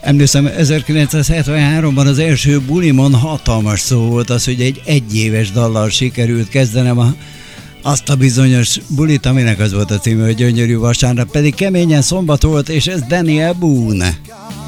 Emlékszem, 1973-ban az első bulimon hatalmas szó volt az, hogy egy egyéves dallal sikerült kezdenem azt a bizonyos bulit, aminek az volt a címe, hogy Gyönyörű vasárnap, pedig keményen szombat volt, és ez Daniel Boone.